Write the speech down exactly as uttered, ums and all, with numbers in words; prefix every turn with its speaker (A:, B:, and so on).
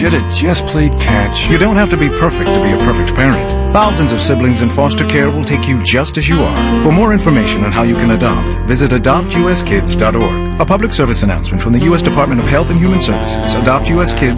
A: Did it just played catch?
B: You don't have to be perfect to be a perfect parent. Thousands of siblings in foster care will take you just as you are. For more information on how you can adopt, visit adopt u s kids dot org. A public service announcement from the U S Department of Health and Human Services, Adopt U S Kids,